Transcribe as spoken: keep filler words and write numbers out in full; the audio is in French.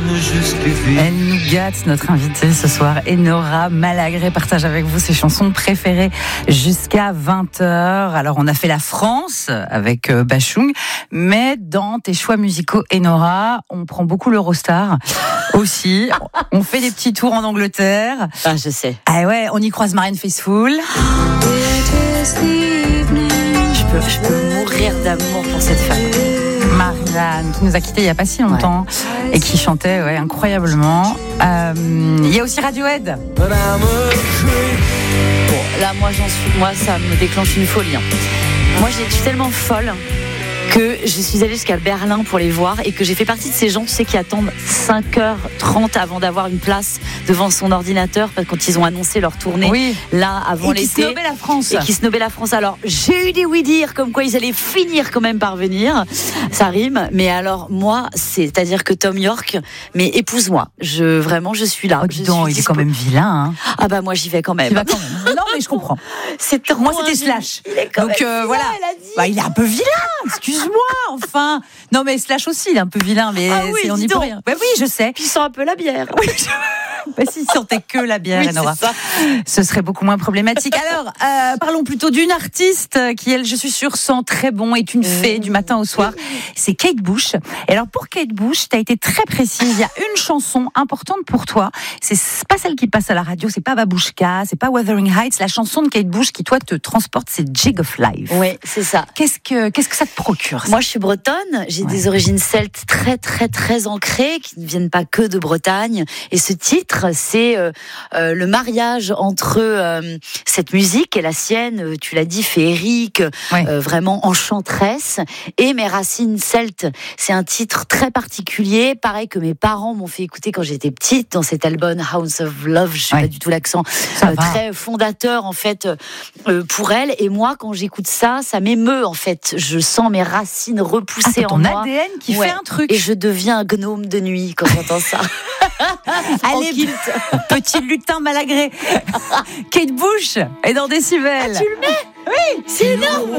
Elle nous gâte, notre invitée ce soir. Enora Malagré partage avec vous ses chansons préférées jusqu'à vingt heures. Alors, on a fait la France avec Bachung, mais dans tes choix musicaux, Enora, on prend beaucoup l'Eurostar aussi. On fait des petits tours en Angleterre. Ah, je sais. Ah ouais, on y croise Marianne Faithfull. Je peux, je peux mourir d'amour pour cette femme. Marianne, qui nous a quittés il n'y a pas si longtemps, ouais. Et qui chantait ouais, incroyablement. Euh, il y a aussi Radiohead. Bon, là, moi, j'en suis, moi, ça me déclenche une folie. Hein. Moi, je suis tellement folle que je suis allée jusqu'à Berlin pour les voir et que j'ai fait partie de ces gens, tu sais, qui attendent cinq heures trente avant d'avoir une place devant son ordinateur quand ils ont annoncé leur tournée, oui. Là, avant et l'été. Et qui snobaient la France. Et qui snobaient la France. Alors, j'ai eu des oui-dire comme quoi ils allaient finir quand même par venir. Ça rime. Mais alors, moi, c'est-à-dire que Tom York, mais épouse-moi. Je, vraiment, je suis là. Oh, dis donc, il est quand même vilain, hein. Ah bah, moi, j'y vais quand même. Tu vas quand même. Non, mais je comprends. C'est trop moi, c'était Slash. Il est quand Donc, même euh, vilain, voilà. Elle a dit. Bah, il est un peu vilain. Excuse-moi, enfin. Non, mais Slash aussi, il est un peu vilain, mais ah oui, c'est, on y peut rien. Bah oui, je sais. Puis il sent un peu la bière. Oui. Bah, s'il sentait que la bière, oui, Enora, ce serait beaucoup moins problématique. Alors, euh, parlons plutôt d'une artiste qui, elle, je suis sûre, sent très bon, est une fée du matin au soir. C'est Kate Bush. Et alors, pour Kate Bush, tu as été très précise. Il y a une chanson importante pour toi. C'est pas celle qui passe à la radio, c'est pas Babushka, c'est pas Wuthering Heights. La chanson de Kate Bush qui, toi, te transporte, c'est Jig of Life. Oui, c'est ça. Qu'est-ce que, qu'est-ce que ça te procure, ça? Moi, je suis bretonne. J'ai ouais. des origines celtes très, très, très ancrées qui ne viennent pas que de Bretagne. Et ce titre, c'est euh, euh, le mariage entre euh, cette musique et la sienne, euh, tu l'as dit, féerique, ouais. euh, vraiment enchanteresse, et mes racines celtes. C'est un titre très particulier, pareil que mes parents m'ont fait écouter quand j'étais petite, dans cet album Hounds of Love, je sais ouais. pas du tout l'accent, euh, très fondateur en fait euh, pour elle. Et moi, quand j'écoute ça, ça m'émeut en fait. Je sens mes racines repousser ah, en moi. Ton A D N qui ouais. fait un truc. Et je deviens un gnome de nuit quand j'entends ça. Allez, petit lutin malagré. Kate Bush est dans Décibel. Ah, tu le mets? Oui, c'est énorme.